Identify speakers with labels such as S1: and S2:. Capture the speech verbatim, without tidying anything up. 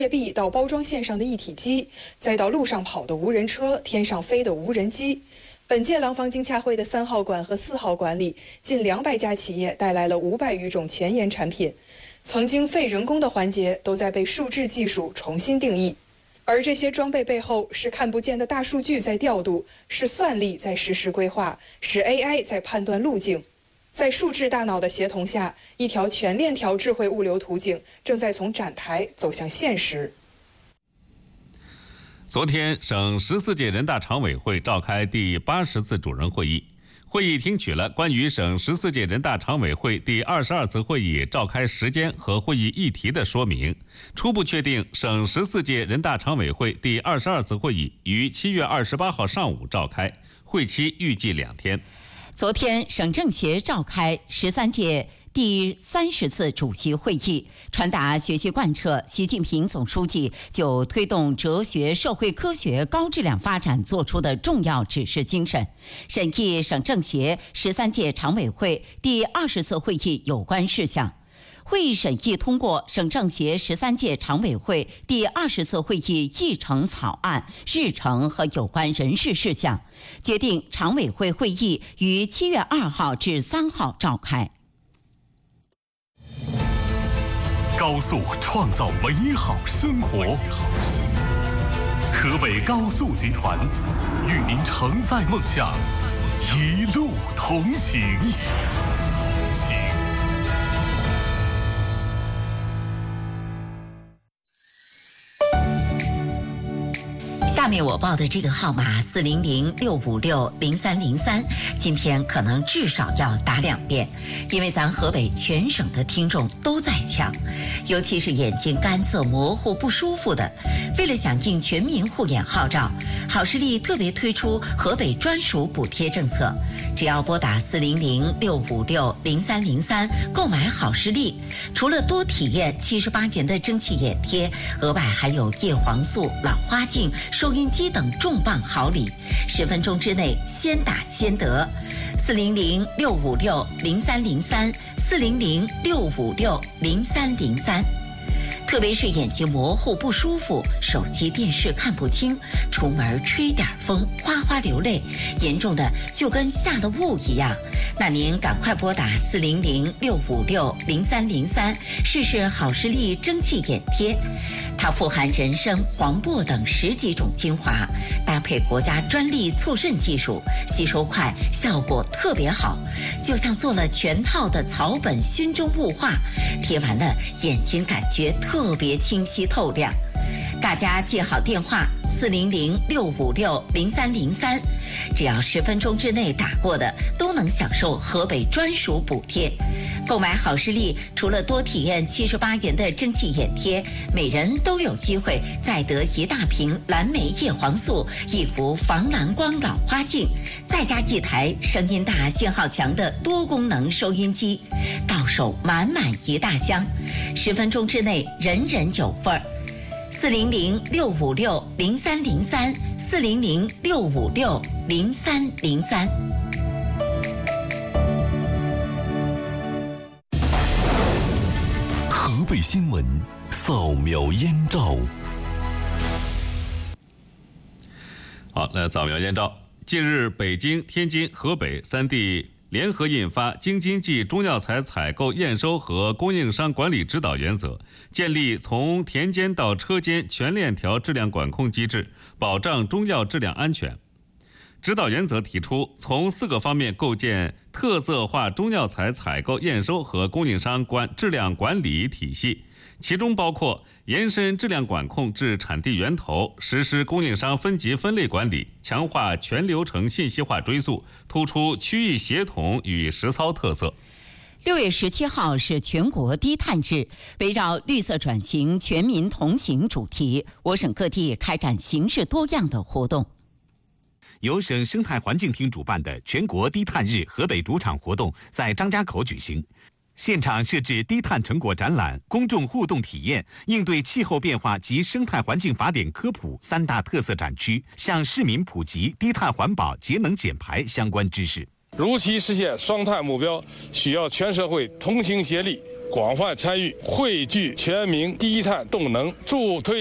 S1: 业壁到包装线上的一体机，再到路上跑的无人车、天上飞的无人机。本届廊坊经洽会的三号馆和四号馆里，近两百家企业带来了五百余种前沿产品。曾经废人工的环节，都在被数字技术重新定义。而这些装备背后，是看不见的大数据在调度，是算力在实时规划，是 A I 在判断路径。在数字大脑的协同下，一条全链条智慧物流途径正在从展台走向现实。
S2: 昨天，省十四届人大常委会召开第八十次主任会议，会议听取了关于省十四届人大常委会第二十二次会议召开时间和会议议题的说明，初步确定省十四届人大常委会第二十二次会议于七月二十八号上午召开，会期预计两天。
S3: 昨天，省政协召开十三届第三十次主席会议，传达学习贯彻习近平总书记就推动哲学社会科学高质量发展作出的重要指示精神，审议省政协十三届常委会第二十次会议有关事项。会议审议通过省政协十三届常委会第二十次会议议程草案、日程和有关人事事项，决定常委会会议于七月二号至三号召开。
S4: 高速创造美好生活，河北高速集团与您承载梦想，一路同行。同行。
S3: 下面我报的这个号码四零零六五六零三零三，今天可能至少要打两遍，因为咱河北全省的听众都在抢，尤其是眼睛干涩模糊不舒服的。为了响应全民护眼号召，好视力特别推出河北专属补贴政策，只要拨打四零零六五六零三零三购买好视力，除了多体验七十八元的蒸汽眼贴，额外还有叶黄素、老花镜、收音机等重磅好礼，十分钟之内先打先得。四零零六五六零三零三，四零零六五六零三零三。特别是眼睛模糊不舒服，手机电视看不清，出门吹点风哗哗流泪，严重的就跟下了雾一样，那您赶快拨打四零零六五六零三零三试试好视力蒸汽眼贴。它富含人参、黄柏等十几种精华，搭配国家专利促渗技术，吸收快，效果特别好，就像做了全套的草本熏蒸雾化，贴完了眼睛感觉特别清晰透亮。大家记好电话四零零六五六零三零三，只要十分钟之内打过的都能享受河北专属补贴。购买好视力，除了多体验七十八元的蒸汽眼贴，每人都有机会再得一大瓶蓝莓叶黄素、一幅防蓝光老花镜，再加一台声音大、信号强的多功能收音机，到手满满一大箱，十分钟之内人人有份儿。四零零六五六零三零三，四零零六五六零三零三。
S4: 河北新闻扫描燕赵。
S2: 好，来扫描燕赵。近日，北京、天津、河北三地联合印发《京津冀中药材采购验收和供应商管理指导原则》，建立从田间到车间全链条质量管控机制，保障中药质量安全。指导原则提出，从四个方面构建特色化中药材采购验收和供应商管质量管理体系，其中包括延伸质量管控至产地源头，实施供应商分级分类管理，强化全流程信息化追溯，突出区域协同与实操特色。
S3: 六月十七号是全国低碳日，围绕绿色转型、全民同行主题，我省各地开展形式多样的活动。
S5: 由省生态环境厅主办的全国低碳日河北主场活动在张家口举行，现场设置低碳成果展览、公众互动体验、应对气候变化及生态环境法典科普三大特色展区，向市民普及低碳环保、节能减排相关知识。
S6: 如期实现双碳目标，需要全社会同心协力， 广泛参与，汇聚全民低碳动能，助推。